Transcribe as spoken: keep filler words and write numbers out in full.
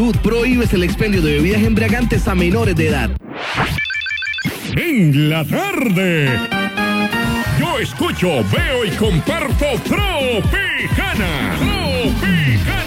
Salud. Prohíbes el expendio de bebidas embriagantes a menores de edad. En la tarde, yo escucho, veo y comparto Tropicana. Tropicana.